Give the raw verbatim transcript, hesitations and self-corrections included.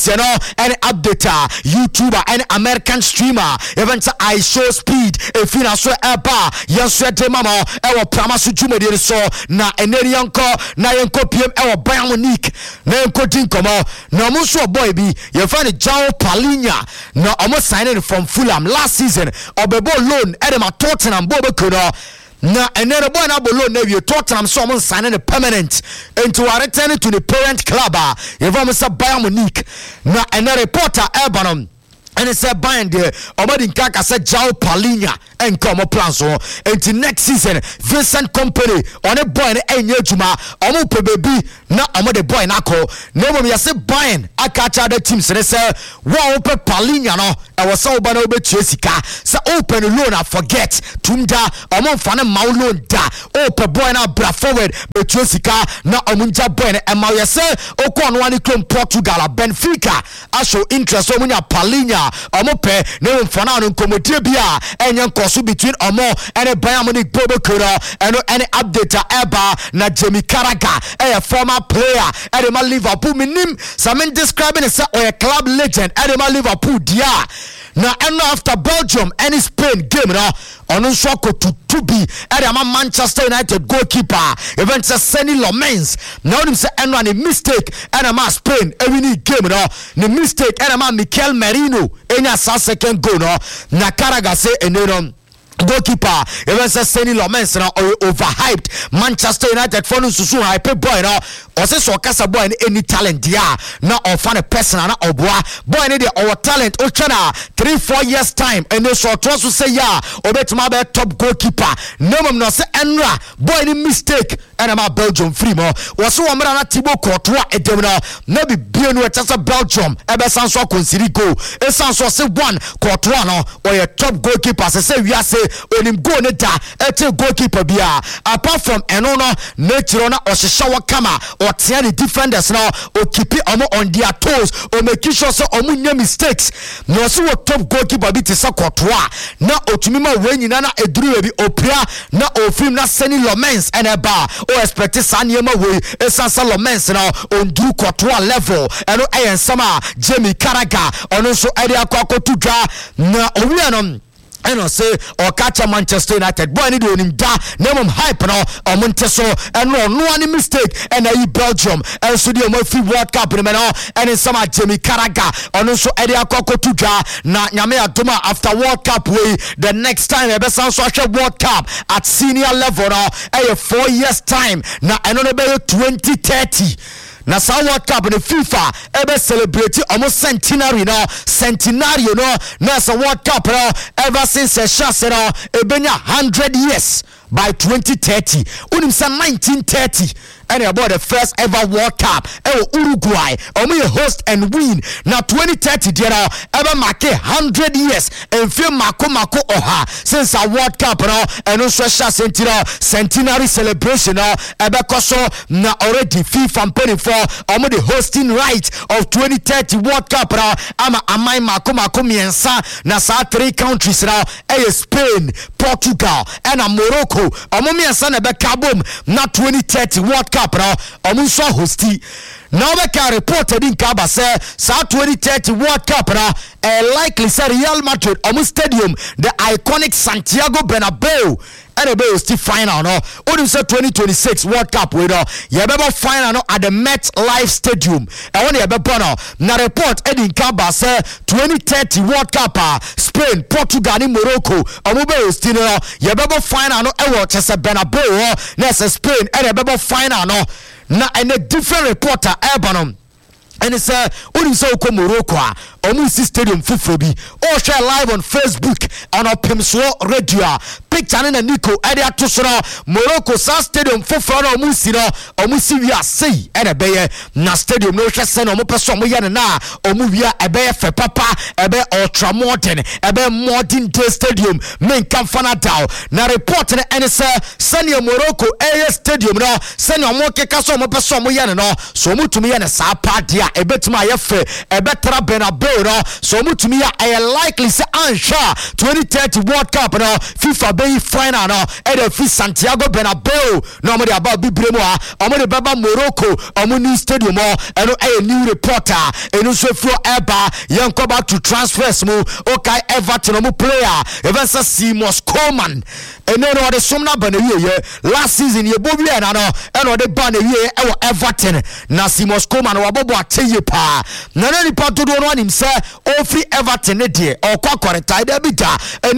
news you know any updater YouTuber any American streamer even say I show speed if you na so eba yes de mama e wo prama so dwumade so na eneri yanko na yanko pm e wo Bayern Munich na yanko dinkomo na mo so boy bi you find João Palhinha na omo signing from Fulham last season obebo loan e de ma Tottenham bo be kono na enere boy na bolo na wie Tottenham so mo signing a permanent into a return to the parent club e vom say Bayern Munich na enere reporter Ebanon and it's a bind there obadi nkaka say João Palhinha and come plan so into next season Vincent Kompany on a boy na enye juma omo pe baby na omo the boy na ko no mo ya say bind akacha the teams say say wo pe Palhinha no e was so bana obetua sika say open loan I forget tunda omo fa na maw loan da open boy na bra forward betua sika na omo nja boy na e maw ya say okọ no ani klom Portugal Benfica a show interest omo nya Palhinha omo pe na mfa na no nkomodie bia enye nkoso between omo and Bayern Munich Bobo Kura and any updater eba na Jamie Carragher a former player at the Liverpool minim some describing as a club legend at the Liverpool dia na and after Belgium and Spain game na ono so ko to be at the Manchester United goalkeeper event say Seny Lomens now him say and a mistake and a Spain every game na the mistake and a Mikel Merino in a second goal no na Carragher say enero goalkeeper even say Seny Lomens na overhyped Manchester United for no susu hype boy na o say so kasa boy any talent dia na o fan a person na oboa boy ni dey our talent o chana three four years time and so to so say ya obetima be top goalkeeper no mum no say enra boy ni mistake and ma Belgium free mo wo so wo mra na Thibaut Courtois edem no na bi bio no chasa Belgium e be san so consider go e san so say one Courtois no o ye top goalkeeper say say we are say onim go ne da ete goalkeeper bia apart from eno no nature na o hyehyɛ kama o tia the defenders now o keep omo on their toes o make sure so omo nya mistakes no so top goalkeeper bi te say Courtois na otumi ma we nyina na eduru bi opia na ofim na Seny Lomens and eba o expect sanye ma we esansa Lomens na on do Courtois level eno ayen sama Jamie Carragher ono so area akoko tudwa na owi anom and I say or catch a Manchester United boy ni do him da name him hype no or Monteso and no no any mistake and I Belgium and so the Murphy World Cup no and in some Jamie Carragher and also Eddie Akoko Tuja na nyame adoma after World Cup way the next time e be san so World Cup at senior level no e four years time na eno no be twenty thirty na sa World Cup the FIFA ever celebrate almost centenary no centenary no na sa World Cup no ever since a shot no ebenya one hundred years by twenty thirty unim sa nineteen thirty and about the first ever World Cup e Uruguay omo host and win na twenty thirty there ever mark one hundred years and feel mako mako oha since a World Cup no and also centenary centenary celebration no ebe koso na already FIFA paying for omo the hosting right of twenty thirty World Cup no ama amai mako mako miensa na sa three countries now e Spain Portugal and Morocco omo miensa na be kabom na twenty thirty World Cup no omo so hosti now we can report in Kaba say sa twenty thirty World Cup no uh, likely say Real Madrid omo stadium the iconic Santiago Bernabeu and the Bale still final no only say twenty twenty-six World Cup we no ye be final no at the MetLife Stadium and when ye be born na report in Kaba say twenty thirty World Cup uh, Spain Portugal and Morocco omo be still no ye be final no e wo chese Bernabeu na say Spain and ye be final no na and a different reporter Urban and it's uh only so ko Morocco omu si stadium fufuro bi o share live on Facebook and on Pimso radio picture na Nico area to so Morocco sa stadium fufuro na omu si no omu si wi asei e na beye na stadium no hwe se na omu peso omu ye na omu wi a ebe fe papa ebe ultra modern ebe modern day stadium men kan fana down na report na ene se senior Morocco area stadium no senior omu keka so omu peso omu ye no so omu tumi ye na sa pa dia ebetuma ye fe ebe tra Bernabeu no so mutumi ya I likely say ansha twenty thirty World Cup no FIFA be ɛbɛyi final no ɛde fi Santiago Bernabeu na ɔmo de aba bibre mu a ɔmo de bɛba Morocco ɔmo new stadium ɛno ɛyɛ new reporter ɛno nso furo ɛba yɛnkɔ back to transfers mu okay Everton ɔmo player even say Seamus Coleman ɛno no ɔde som na ba na wiye last season ye bobi ɛna no ɛna ɔde ba na wiye ɛwɔ Everton na Seamus Coleman wabɔbɔ ateye pa na na nipa dodo no anim sɛ ofri Everton ne de ɔkɔ akɔreta ida bi da